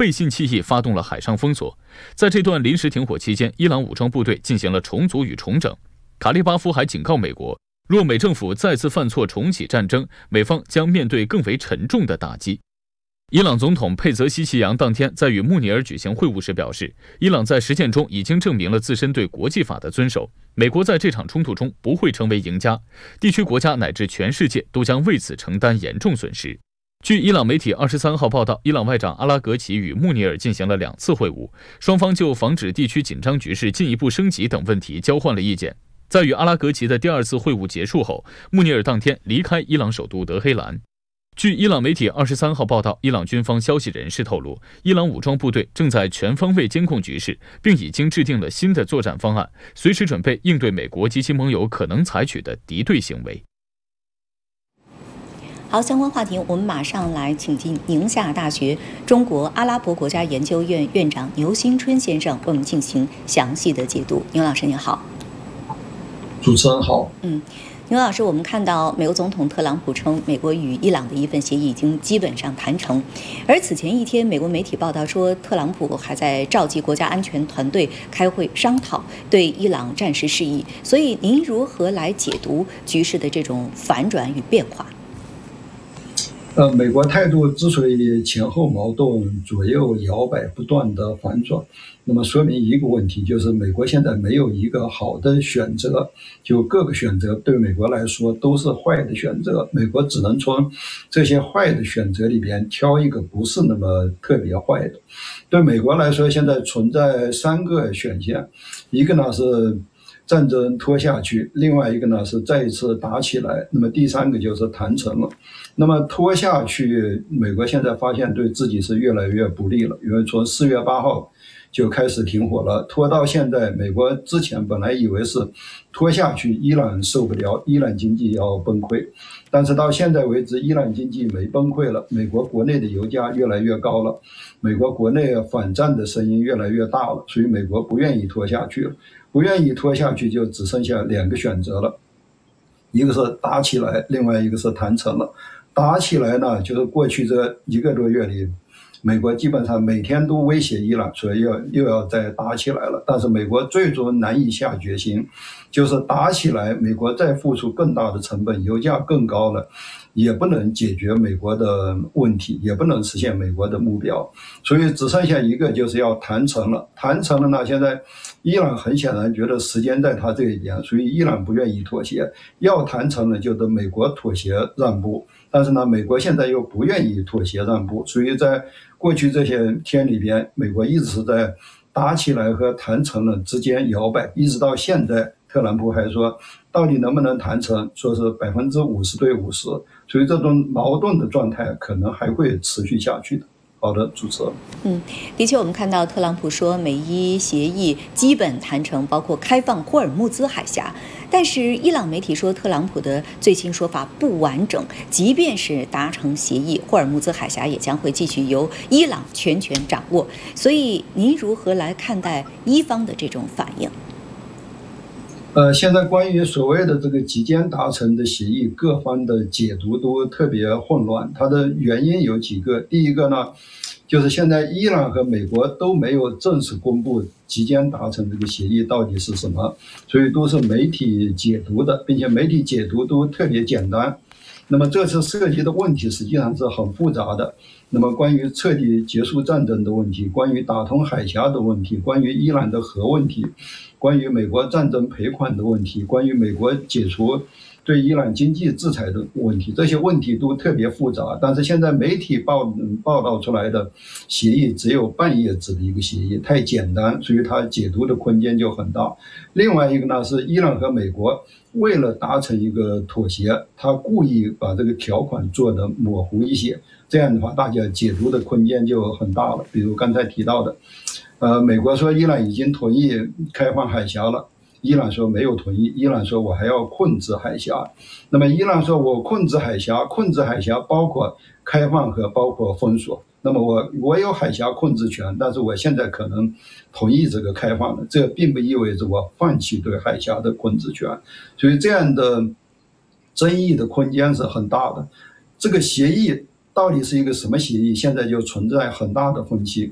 背信弃义发动了海上封锁。在这段临时停火期间，伊朗武装部队进行了重组与重整。卡利巴夫还警告美国，若美政府再次犯错重启战争，美方将面对更为沉重的打击。伊朗总统佩泽西奇扬当天在与穆尼尔举行会晤时表示，伊朗在实践中已经证明了自身对国际法的遵守，美国在这场冲突中不会成为赢家，地区国家乃至全世界都将为此承担严重损失。据伊朗媒体23号报道，伊朗外长阿拉格齐与穆尼尔进行了2次会晤，双方就防止地区紧张局势进一步升级等问题交换了意见。在与阿拉格齐的第2次会晤结束后，穆尼尔当天离开伊朗首都德黑兰。据伊朗媒体23号报道，伊朗军方消息人士透露，伊朗武装部队正在全方位监控局势，并已经制定了新的作战方案，随时准备应对美国及其盟友可能采取的敌对行为。 好，相关话题我们马上来请进宁夏大学中国阿拉伯国家研究院院长牛新春先生为我们进行详细的解读。牛老师您好。 主持人好。 牛老师，我们看到美国总统特朗普称，美国与伊朗的一份协议已经基本上谈成，而此前一天，美国媒体报道说，特朗普还在召集国家安全团队开会商讨对伊朗战时事宜，所以您如何来解读局势的这种反转与变化？ 美国态度之所以前后矛盾、左右摇摆、不断的反转，那么说明一个问题，就是美国现在没有一个好的选择，就各个选择对美国来说都是坏的选择，美国只能从这些坏的选择里边挑一个不是那么特别坏的。对美国来说，现在存在3个选项，一个呢是战争拖下去，另外一个呢是再一次打起来，那么第3个就是谈成了。那么拖下去，美国现在发现对自己是越来越不利了，因为从4月8号就开始停火了，拖到现在，美国之前本来以为是拖下去伊朗受不了，伊朗经济要崩溃，但是到现在为止，伊朗经济没崩溃了，美国国内的油价越来越高了，美国国内反战的声音越来越大了，所以美国不愿意拖下去了，不愿意拖下去就只剩下2个选择了，一个是打起来，另外一个是谈成了。打起来呢，就是过去这1个多月里，美国基本上每天都威胁伊朗，所以又要再打起来了。但是美国最终难以下决心，就是打起来，美国再付出更大的成本，油价更高了，也不能解决美国的问题，也不能实现美国的目标，所以只剩下一个，就是要谈成了。谈成了呢，现在伊朗很显然觉得时间在他这一边，所以伊朗不愿意妥协，要谈成了就得美国妥协让步。但是呢，美国现在又不愿意妥协让步，所以在过去这些天里边，美国一直是在打起来和谈成了之间摇摆，一直到现在，特朗普还说到底能不能谈成，说是50%对50%，所以这种矛盾的状态可能还会持续下去的。好的，主持人。 的确，我们看到特朗普说美伊协议基本谈成，包括开放霍尔木兹海峡。但是伊朗媒体说，特朗普的最新说法不完整，即便是达成协议，霍尔木兹海峡也将会继续由伊朗全权掌握。所以，您如何来看待伊方的这种反应？ 现在关于所谓的这个即将达成的协议，各方的解读都特别混乱。它的原因有几个，第一个呢，就是现在伊朗和美国都没有正式公布即将达成这个协议到底是什么，所以都是媒体解读的，并且媒体解读都特别简单。那么这次涉及的问题实际上是很复杂的。那么关于彻底结束战争的问题，关于打通海峡的问题，关于伊朗的核问题，关于美国战争赔款的问题，关于美国解除对伊朗经济制裁的问题，这些问题都特别复杂。但是现在媒体报道出来的协议只有半页纸的一个协议，太简单，所以它解读的空间就很大。另外一个呢，是伊朗和美国为了达成一个妥协，他故意把这个条款做得模糊一些，这样的话大家解读的空间就很大了。比如刚才提到的，美国说伊朗已经同意开放海峡了，伊朗说没有同意，伊朗说我还要控制海峡。那么伊朗说我控制海峡，控制海峡包括开放和包括封锁。那么我有海峡控制权，但是我现在可能同意这个开放了，这并不意味着我放弃对海峡的控制权，所以这样的争议的空间是很大的。这个协议到底是一个什么协议，现在就存在很大的分歧。